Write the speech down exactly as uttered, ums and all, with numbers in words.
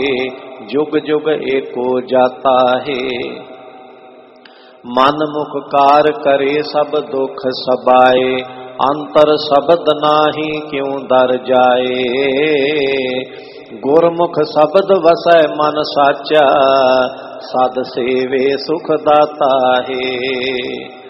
जुग जुग एको जाता है। मन मुख कार करे सब दुख सबाए, अंतर शब्द नाही क्यों दर जाए। गुरमुख शब्द वसै मन साचा, सद सेवे सुख दाता है।